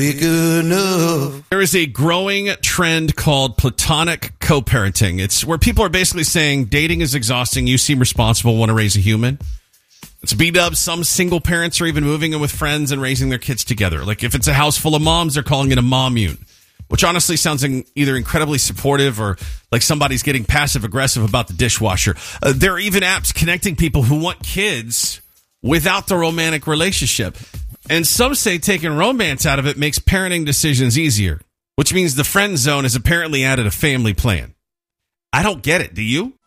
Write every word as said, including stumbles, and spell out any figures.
Big enough. There is a growing trend called platonic co-parenting. It's where people are basically saying dating is exhausting. You seem responsible, want to raise a human. It's B-dubs. Some single parents are even moving in with friends and raising their kids together. Like if it's a house full of moms, they're calling it a mommune, which honestly sounds in either incredibly supportive or like somebody's getting passive-aggressive about the dishwasher. Uh, there are even apps connecting people who want kids without the romantic relationship. And some say taking romance out of it makes parenting decisions easier, which means the friend zone has apparently added a family plan. I don't get it. Do you?